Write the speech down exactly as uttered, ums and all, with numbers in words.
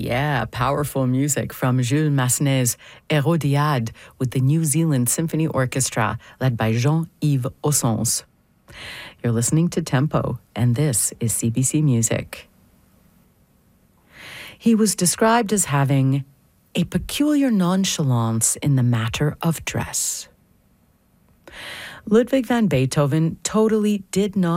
Yeah, powerful music from Jules Massenet's Hérodiade with the New Zealand Symphony Orchestra led by Jean-Yves Ossons. You're listening to Tempo, and this is C B C Music. He was described as having a peculiar nonchalance in the matter of dress. Ludwig van Beethoven totally did not